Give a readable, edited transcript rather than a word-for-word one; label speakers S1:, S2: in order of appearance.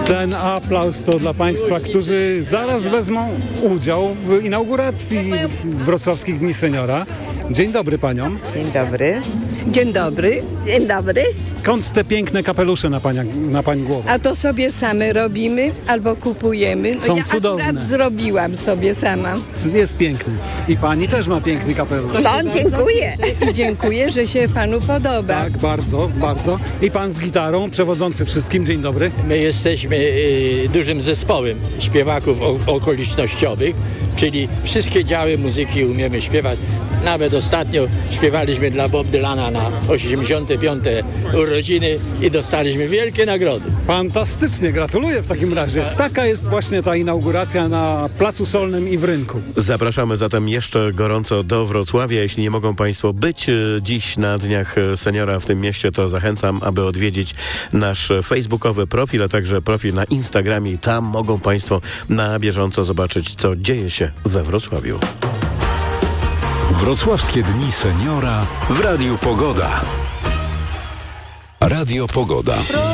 S1: Ten aplauz to dla Państwa, którzy zaraz wezmą udział w inauguracji Wrocławskich Dni Seniora. Dzień dobry Paniom.
S2: Dzień dobry.
S3: Dzień dobry. Dzień dobry.
S1: Skąd te piękne kapelusze na Pani głowę?
S3: A to sobie same robimy albo kupujemy. No
S1: Są
S3: ja
S1: cudowne.
S3: akurat zrobiłam sobie sama.
S1: Jest piękny. I Pani też ma piękny kapelusz.
S2: No, dziękuję.
S3: I dziękuję, że się panu podoba.
S1: Tak, bardzo, bardzo. I Pan z gitarą, przewodzący wszystkim. Dzień dobry.
S4: My jesteśmy dużym zespołem śpiewaków okolicznościowych, czyli wszystkie działy muzyki umiemy śpiewać. Nawet ostatnio śpiewaliśmy dla Bob Dylana na 85. urodziny i dostaliśmy wielkie nagrody.
S1: Fantastycznie, gratuluję w takim razie. Taka jest właśnie ta inauguracja na Placu Solnym i w Rynku.
S5: Zapraszamy zatem jeszcze gorąco do Wrocławia. Jeśli nie mogą Państwo być dziś na Dniach Seniora w tym mieście, to zachęcam, aby odwiedzić nasz facebookowy profil, a także profil na Instagramie. I tam mogą Państwo na bieżąco zobaczyć, co dzieje się we Wrocławiu.
S6: Wrocławskie Dni Seniora w Radiu Pogoda. Radio Pogoda.